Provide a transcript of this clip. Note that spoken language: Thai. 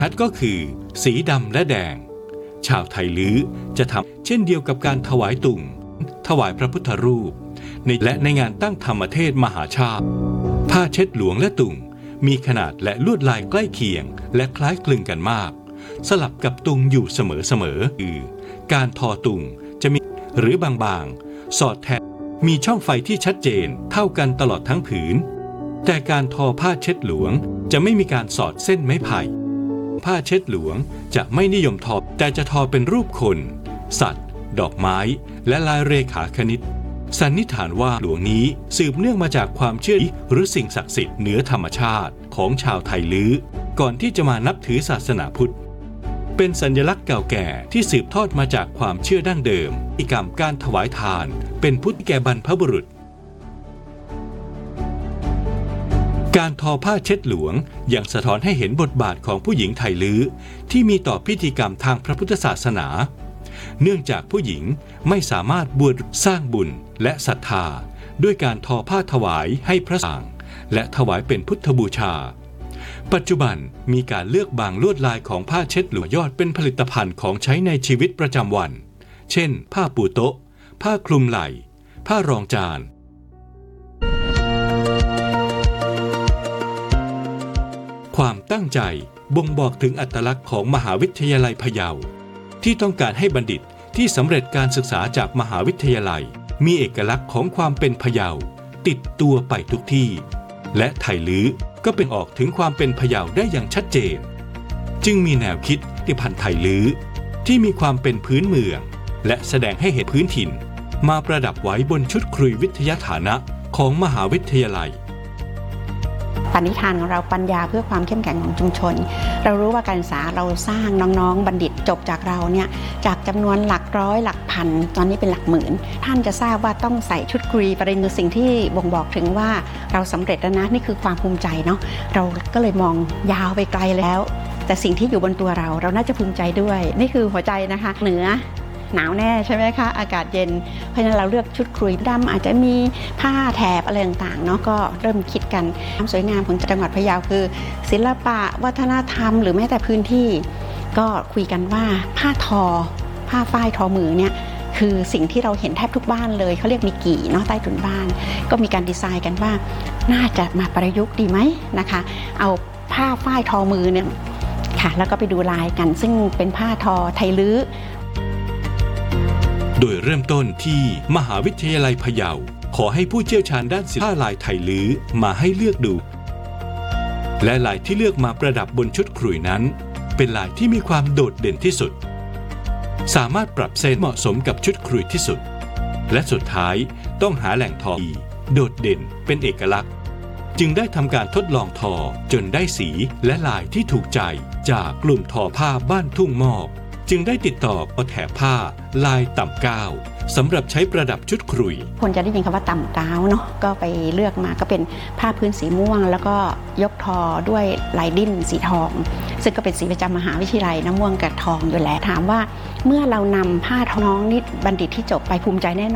ชัดก็คือสีดำและแดงชาวไทลื้อจะทำเช่นเดียวกับการถวายตุ่งถวายพระพุทธรูปและในงานตั้งธรรมเทศมหาชาติผ้าเช็ดหลวงและตุ่งมีขนาดและลวดลายใกล้เคียงและคล้ายคลึงกันมากสลับกับตุงอยู่เสมอคือการทอตุงจะมีหรือบางๆสอดแทนมีช่องไฟที่ชัดเจนเท่ากันตลอดทั้งผืนแต่การทอผ้าเช็ดหลวงจะไม่มีการสอดเส้นไม้ไผ่ผ้าเช็ดหลวงจะไม่นิยมทอแต่จะทอเป็นรูปคนสัตว์ดอกไม้และลายเรขาคณิตสันนิษฐานว่าหลวงนี้สืบเนื่องมาจากความเชื่อหรือสิ่งศักดิ์สิทธิ์เหนือธรรมชาติของชาวไทลื้อก่อนที่จะมานับถือศาสนาพุทธเป็นสัญลักษณ์เก่าแก่ที่สืบทอดมาจากความเชื่อดั้งเดิมพิธีกรรมการถวายทานเป็นพุทธแก่บรรพบุรุษการทอผ้าเช็ดหลวงยังสะท้อนให้เห็นบทบาทของผู้หญิงไทลื้อที่มีต่อพิธีกรรมทางพระพุทธศาสนาเนื่องจากผู้หญิงไม่สามารถบวชสร้างบุญและศรัทธาด้วยการทอผ้าถวายให้พระสงฆ์และถวายเป็นพุทธบูชาปัจจุบันมีการเลือกบางลวดลายของผ้าเช็ดหลวงยอดเป็นผลิตภัณฑ์ของใช้ในชีวิตประจำวันเช่นผ้าปูโต๊ะผ้าคลุมไหล่ผ้ารองจานความตั้งใจบ่งบอกถึงอัตลักษณ์ของมหาวิทยาลัยพะเยาที่ต้องการให้บัณฑิตที่สำเร็จการศึกษาจากมหาวิทยาลัยมีเอกลักษณ์ของความเป็นพะเยาติดตัวไปทุกที่และไทลื้อก็เป็นออกถึงความเป็นพะเยาได้อย่างชัดเจนจึงมีแนวคิดที่พันธุ์ไทลื้อที่มีความเป็นพื้นเมืองและแสดงให้เห็นพื้นถิ่นมาประดับไว้บนชุดครุยวิทยาฐานะของมหาวิทยาลัยปณิธานของเราปัญญาเพื่อความเข้มแข็งของชุมชนเรารู้ว่าการศึกษาเราสร้างน้องๆบัณฑิตจบจากเราเนี่ยจากจำนวนหลักร้อยหลักพันตอนนี้เป็นหลักหมื่นท่านจะทราบว่าต้องใส่ชุดคุยประเด็นคือสิ่งที่บ่งบอกถึงว่าเราสำเร็จแล้วนะนี่คือความภูมิใจเนาะเราก็เลยมองยาวไปไกลแล้วแต่สิ่งที่อยู่บนตัวเราน่าจะภูมิใจด้วยนี่คือหัวใจนะคะเหนือหนาวแน่ใช่ไหมคะอากาศเย็นเพราะฉะนั้นเราเลือกชุดครุยดำอาจจะมีผ้าแถบอะไรต่างๆเนาะก็เริ่มคิดกันความสวยงามของจังหวัดพะเยาคือศิลปะวัฒนธรรมหรือแม้แต่พื้นที่ก็คุยกันว่าผ้าทอผ้าฝ้ายทอมือเนี่ยคือสิ่งที่เราเห็นแทบทุกบ้านเลยเขาเรียกมีกี่เนาะใต้ถุนบ้านก็มีการดีไซน์กันว่าน่าจะมาประยุกต์ดีไหมนะคะเอาผ้าฝ้ายทอมือเนี่ยค่ะแล้วก็ไปดูลายกันซึ่งเป็นผ้าทอไทลื้อโดยเริ่มต้นที่มหาวิทยาลัยพะเยาขอให้ผู้เชี่ยวชาญด้านศิลปะลายไทลื้อมาให้เลือกดูและลายที่เลือกมาประดับบนชุดขลุ่ยนั้นเป็นลายที่มีความโดดเด่นที่สุดสามารถปรับเส้นเหมาะสมกับชุดขลุ่ยที่สุดและสุดท้ายต้องหาแหล่งทอที่โดดเด่นเป็นเอกลักษณ์จึงได้ทำการทดลองทอจนได้สีและลายที่ถูกใจจากกลุ่มทอผ้าบ้านทุ่งมอกจึงได้ติดต่อเอาแถบผ้าลายต่ำก้าวสำหรับใช้ประดับชุดขลุ่ยคนจะได้ยินคำว่าต่ำก้าวเนาะก็ไปเลือกมาก็เป็นผ้าพื้นสีม่วงแล้วก็ยกทอด้วยลายดิ้นสีทองซึ่งก็เป็นสีประจำมหาวิทยาลัยน้ำม่วงกับทองอยู่แล้วถามว่าเมื่อเรานำผ้าทอน้องนิดบัณฑิตที่จบไปภูมิใจแน่